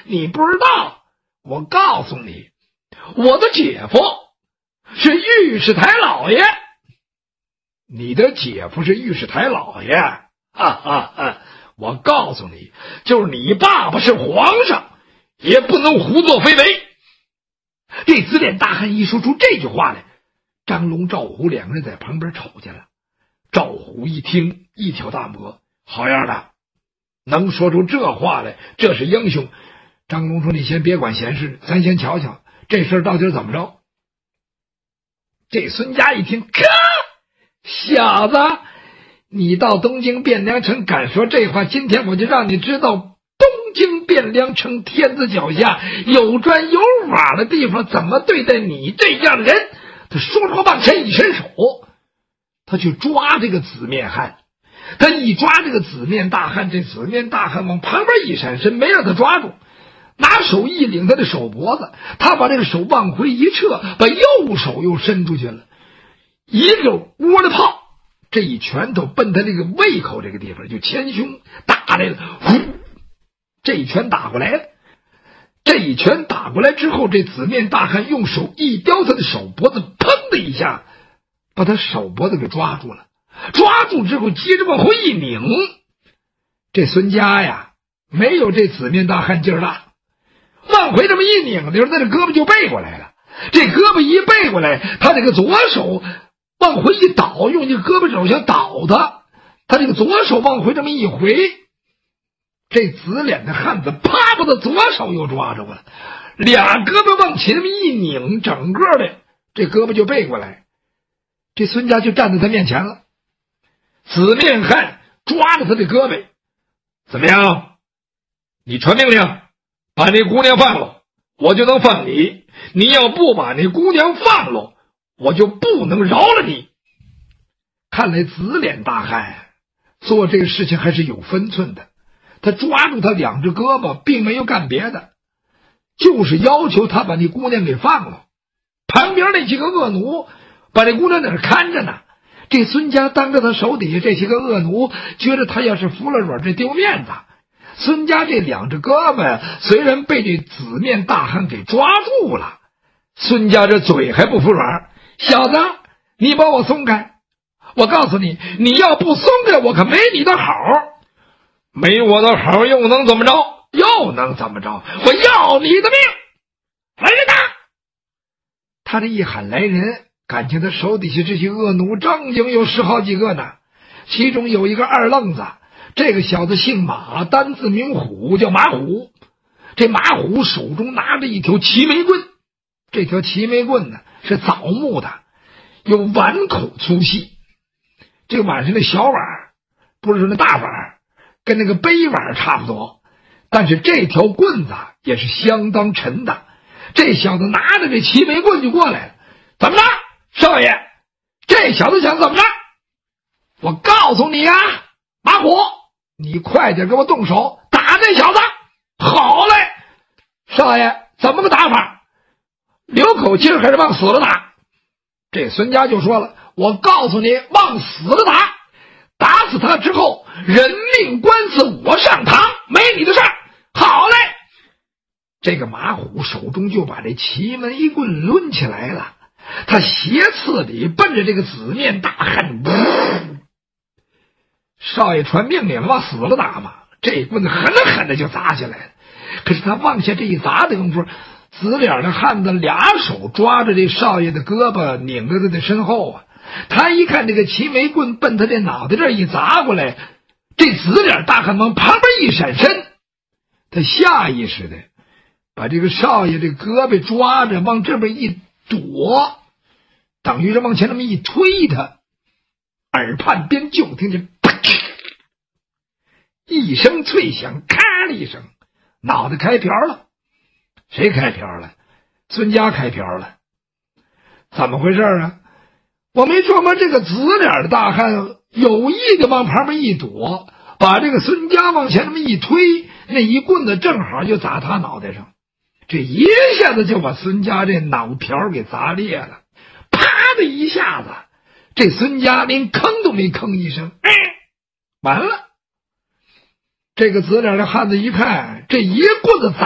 你不知道？我告诉你，我的姐夫是御史台老爷。你的姐夫是御史台老爷？哈哈哈！我告诉你，就是你爸爸是皇上，也不能胡作非为。这紫脸大汉一说出这句话来，张龙、赵虎两个人在旁边瞅见了。赵虎一听，一挑大拇，好样的，能说出这话来，这是英雄。张龙说：“你先别管闲事，咱先瞧瞧这事儿到底是怎么着。”这孙家一听，咔，小子，你到东京汴梁城敢说这话，今天我就让你知道，东京汴梁城天子脚下有砖有瓦的地方怎么对待你这样的人。他说着往前一伸手，他去抓这个紫面汉。他一抓这个紫面大汉，这紫面大汉往旁边一闪身，没让他抓住，拿手一领他的手脖子，他把这个手往回一撤，把右手又伸出去了，一个窝的炮，这一拳头奔他这个胃口这个地方，就前胸打来了。呼，这一拳打过来了。这一拳打过来之后，这紫面大汉用手一叼他的手脖子，砰的一下把他手脖子给抓住了。抓住之后接着往回一拧，这孙家呀没有这紫面大汉劲儿大，往回这么一拧的时候，他这胳膊就背过来了。这胳膊一背过来，他这个左手往回一倒，用这胳膊肘想倒他这个左手往回这么一回，这紫脸的汉子啪把他左手又抓住了，俩胳膊往前这么一拧，整个的这胳膊就背过来，这孙家就站在他面前了。紫面汉抓着他的胳膊，怎么样？你传命令，把那姑娘放了，我就能放你；你要不把那姑娘放了，我就不能饶了你。看来紫脸大汉做这个事情还是有分寸的，他抓住他两只胳膊，并没有干别的，就是要求他把那姑娘给放了。旁边那几个恶奴把这姑娘在那看着呢。这孙家当着他手底下这些个恶奴，觉得他要是服了软，这丢面子。孙家这两只胳膊虽然被这紫面大汉给抓住了，孙家这嘴还不服软。小子，你把我松开！我告诉你，你要不松开，我可没你的好。没我的好又能怎么着？又能怎么着？我要你的命！来人呐！他这一喊来人，感情他手底下这些恶奴正经有10好几个呢，其中有一个二愣子，这个小子姓马，单字名虎，叫马虎。这马虎手中拿着一条齐眉棍，这条齐眉棍呢是枣木的，有碗口粗细。这个碗是那小碗，不是说那大碗，跟那个杯碗差不多，但是这条棍子也是相当沉的。这小子拿着这齐眉棍就过来了，怎么了？少爷，这小子想怎么着？我告诉你啊，马虎，你快点给我动手打这小子！好嘞，少爷，怎么个打法？留口气还是往死了打？这孙家就说了，我告诉你，往死了打，打死他之后，人命官司我上堂，没你的事儿。好嘞，这个马虎手中就把这齐眉棍抡起来了。他斜刺里奔着这个紫面大汉，少爷传命令了，往死了打嘛，这棍子狠狠的就砸下来了。可是他往下这一砸的功夫，紫脸的汉子俩手抓着这少爷的胳膊，拧着他的身后啊。他一看这个齐眉棍奔他这脑袋这一砸过来，这紫脸大汉往旁边一闪身，他下意识的把这个少爷这胳膊抓着往这边一躲，等于是往前那么一推他，耳畔边就听见啪一声脆响，咔的一声，脑袋开瓢了。谁开瓢了？孙家开瓢了。怎么回事啊？我没琢磨这个紫脸的大汉有意的往旁边一躲，把这个孙家往前那么一推，那一棍子正好就砸他脑袋上，这一下子就把孙家这脑瓢给砸裂了。啪的一下子，这孙家连吭都没吭一声，完了。这个紫脸的汉子一看，这一棍子砸